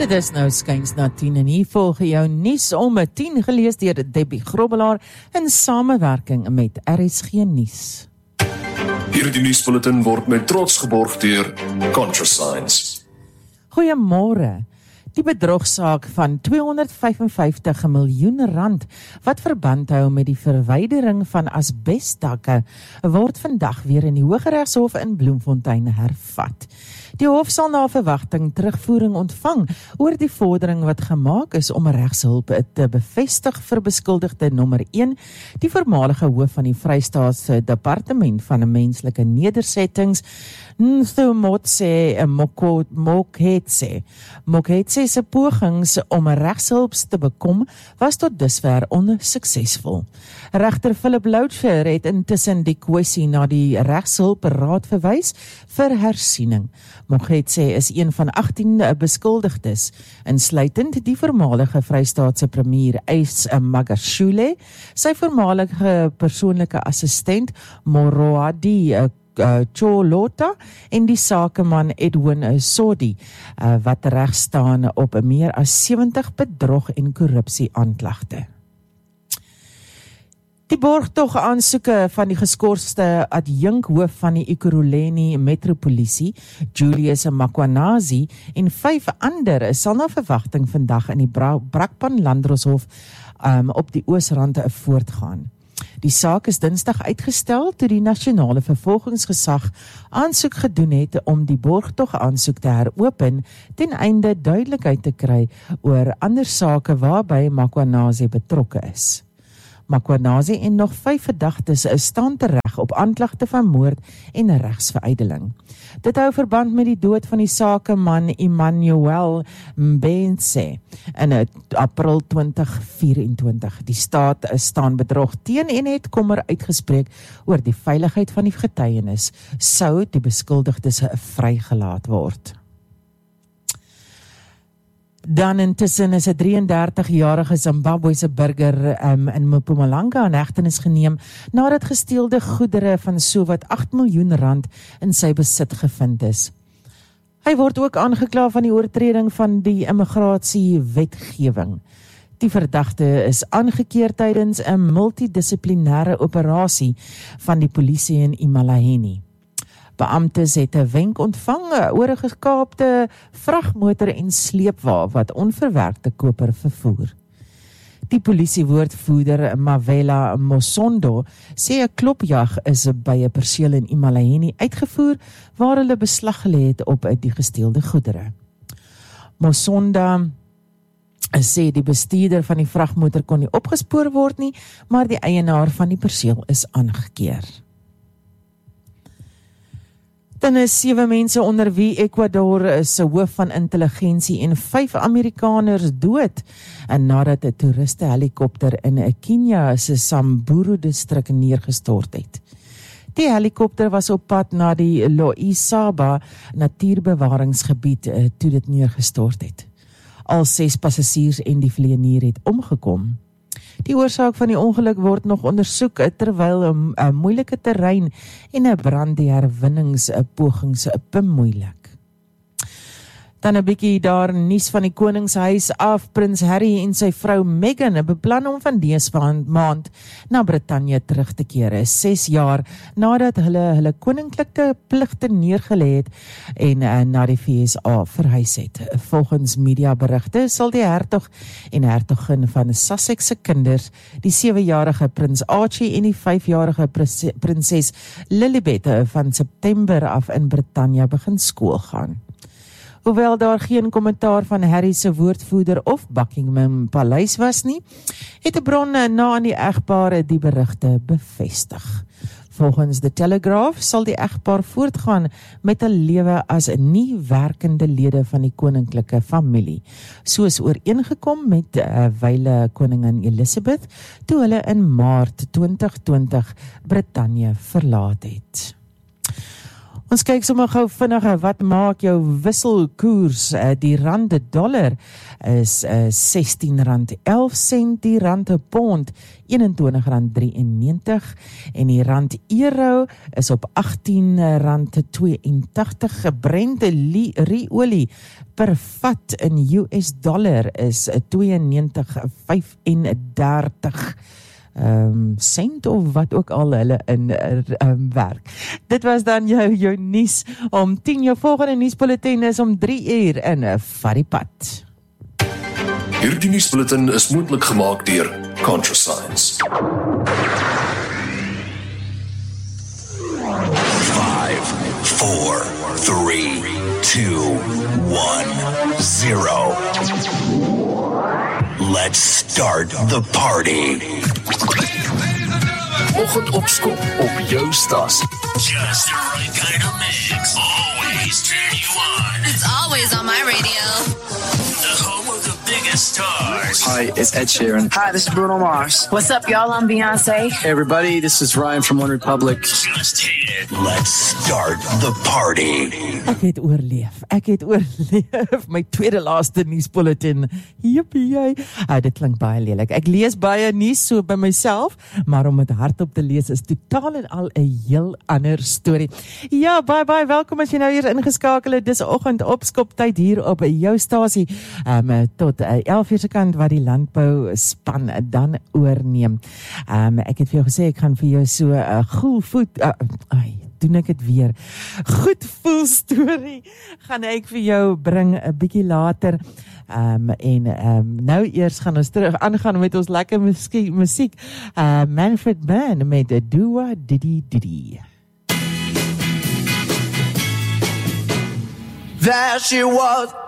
Dit is nou skuins na 10 en hier volg jou nuus om 10 gelees deur Debbie Grobbelaar in samewerking met RSG Nuus. Hierdie nuusbulletin word met trots geborg deur ContraScience. Goeiemôre. Die bedrogsaak van R255 miljoen wat verband hou met die verwydering van asbesdakke word vandag weer in die Hooggeregshof in Bloemfontein hervat. Die hof sal na verwagting terugvoering ontvang oor die vordering wat gemaak is om regshulp te bevestig vir beskuldigde nommer 1, die voormalige hoof van die Vrystaatse Departement van Menslike Nedersettings, Nthomotse Mokhetse se pogings om regshulp te bekom was tot dusver onsuksesvol. Regter Philip Loucher het intussen die kwessie na die regshulpraad verwys vir hersiening. Mokhetse is een van 18 beskuldigdes, insluitend die voormalige Vrystaatse premier Ace Magashule, sy voormalige persoonlike assistent Moroadi Cholota en die sakeman Edwin Sodi, wat reg staan op meer as 70 bedrog en korrupsie aanklagte. Die borgtog aansoeke van die geskorste adjunkhoof van die Ekurhuleni Metropolisie, Julius Makwanazi, en 5 ander sal na verwagting vandag in die Brakpan Landdroshof op die Oosrand voortgaan. Die saak is Dinsdag uitgestel toe die nasionale vervolgingsgesag aansoek gedoen het om die borgtog aansoek te heropen ten einde duidelikheid te kry oor ander sake waarby Makwanazi betrokke is. Makwanazi en nog 5 verdagtes staan tereg op aanklagte van moord en regsverydeling. Dit hou verband met die dood van die sakeman Emmanuel Mbense in April 2024. Die staat staan bedrog teen en het kommer uitgespreek oor die veiligheid van die getuienis, sou die beskuldigdes vrygelaat word. Dan intussen is 'n 33-jarige Zimbabwese burger in Mpumalanga in hegtenis geneem nadat gesteelde goedere van sowat R8 miljoen in sy besit gevind is. Hy word ook aangekla van die oortreding van die immigrasiewetgewing. Die verdagte is aangekeer tydens 'n multidissiplinêre operasie van die polisie in Imalaheni. Beamptes het 'n wenk ontvang oor 'n gekaapte vragmotor en sleepwa wat onverwerkte koper vervoer. Die polisiewoordvoerder Mavela Mosondo sê 'n klopjag is by 'n perseel in Imalaheni uitgevoer waar hulle beslag gelê het op die gesteelde goedere. Mosonda sê die bestuurder van die vragmotor kon nie opgespoor word nie, maar die eienaar van die perseel is aangekeer. Dan is 7 mense onder wie Ecuador se hoof van intelligensie en 5 Amerikaners dood en nadat 'n toeriste helikopter in 'n Kenia se Samburu distrik neergestort het. Die helikopter was op pad na die Loisaba natuurbewaringsgebied toe dit neergestort het. Al 6 passasiers en die vlieënier het omgekom. Die oorsaak van die ongeluk word nog ondersoek terwyl 'n moeilike terrein en 'n brand die herwinningspogings bemoeilik. Dan 'n bietjie daar nuus van die koningshuis af. Prins Harry en sy vrou Meghan beplan om van dese maand na Brittanje terug te keer, 6 jaar nadat hulle koninklike pligte neergelê het en na die VSA verhuis het. Volgens mediaberigte sal die hertog en hertogin van Sussex se kinders, die 7-jarige prins Archie en die 5-jarige prinses Lilibet van September af in Brittanje begin skool gaan. Hoewel daar geen kommentaar van Harry se woordvoerder of Buckingham Paleis was nie, het 'n bron na aan die egpaar die berigte bevestig. Volgens The Telegraph sal die egpaar voortgaan met 'n lewe as nie werkende lede van die koninklike familie, soos ooreengekom met wyle koningin Elizabeth toe hulle in Maart 2020 Brittanje verlaat het. Ons kyk sommer gou vinnig, wat maak jou wisselkoers? Die rand dollar is R16.11, die rand pond R21.93 en die rand euro is op R18.82. Brent olie per vat in US dollar is 92.35 sent of wat ook al hulle in werk. Dit was dan jou nuus om 10. Jou volgende nuusbulletin is om 3 uur in Vat die Pad. Hierdie nuusbulletin is moontlik gemaak deur ContraScience. 5, 4, 3, 2, 1, 0. Let's start the party. Oggendopskop op jou stasie. Just the right kind of mix. Always turn you on. It's always on my radio. The home of the biggest stars. Hi, it's Ed Sheeran. Hi, this is Bruno Mars. What's up, y'all? I'm Beyonce. Hey, everybody, this is Ryan from One Republic. Just hit it. Let's start the party. Ek het oorleef. My tweede laaste nuusbulletin. Jippie. Dit klink baie lelik. Ek lees baie nuus so by myself, maar om dit hardop te lees is totaal en al 'n heel ander storie. Ja, baie welkom as jy nou hier ingeskakel het. Dis oggendopskop tyd hier op jou stasie. Tot 11 uur se kant wat die landbou span dan oorneem. Ek het vir jou gesê ek gaan vir jou so 'n doen ek het weer. Goed voel storie gaan ek vir jou bring 'n bietjie later. Nou eers gaan ons terug aangaan met ons lekker musiek. Manfred Mann met Dua Didi Didi. There she was,